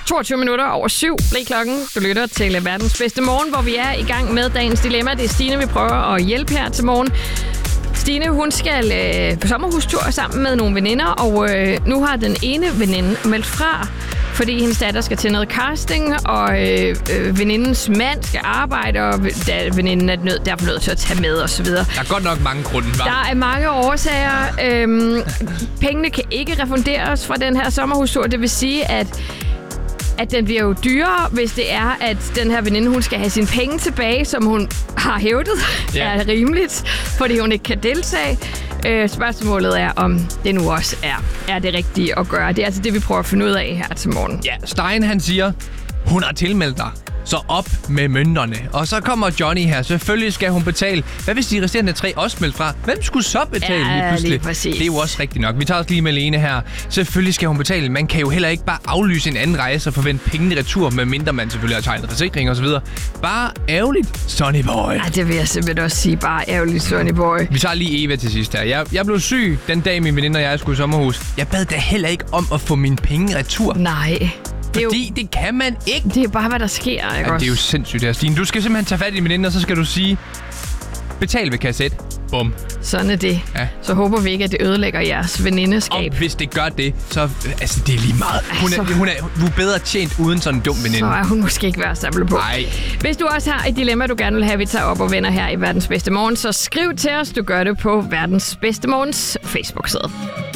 22 minutter over 7 blev klokken. Du lytter til verdens bedste morgen, hvor vi er i gang med dagens dilemma. Det er Stine, vi prøver at hjælpe her til morgen. Stine, hun skal på sommerhustur sammen med nogle veninder, og nu har den ene veninde meldt fra, fordi hendes datter skal til noget casting, og venindens mand skal arbejde, og veninden er derfor nødt til at tage med, osv. Der er godt nok mange grunde, hva'? Der er mange årsager. Pengene kan ikke refunderes fra den her sommerhustur. Det vil sige, at den bliver jo dyrere, hvis det er, at den her veninde, hun skal have sine penge tilbage, som hun har hævdet, er rimeligt, fordi hun ikke kan deltage. Spørgsmålet er, om det nu også er det rigtige at gøre. Det er altså det, vi prøver at finde ud af her til morgen. Ja, Stein han siger, hun har tilmeldt dig. Så op med mønterne. Og så kommer Johnny her. Selvfølgelig skal hun betale. Hvad hvis de resterende 3 også meldt fra? Hvem skulle så betale lige pludselig? Lige præcis. Det er jo også rigtigt nok. Vi tager også lige Malene her. Selvfølgelig skal hun betale. Man kan jo heller ikke bare aflyse en anden rejse og forvente pengene retur, medmindre man selvfølgelig har tegnet forsikring osv. Bare ærgerligt, Sonny Boy. Ja, det vil jeg simpelthen også sige. Bare ærgerligt, Sonny Boy. Vi tager lige Eva til sidst her. Jeg blev syg den dag, min veninde og jeg skulle i sommerhus. Jeg bad da heller ikke om at få mine penge retur. Nej. Det kan man ikke. Det er bare, hvad der sker, ikke også? Det er jo sindssygt her, Stine. Du skal simpelthen tage fat i din veninde, og så skal du sige, betal ved kasse 1. Bum. Sådan er det. Ja. Så håber vi ikke, at det ødelægger jeres venindeskab. Og hvis det gør det, så det er lige meget. Hun er bedre tjent uden sådan en dum veninde. Så er hun måske ikke værd at samle på. Nej. Hvis du også har et dilemma, du gerne vil have, vi tager op og vender her i Verdens Bedste Morgen, så skriv til os. Du gør det på Verdens Bedste Morgens Facebook-side.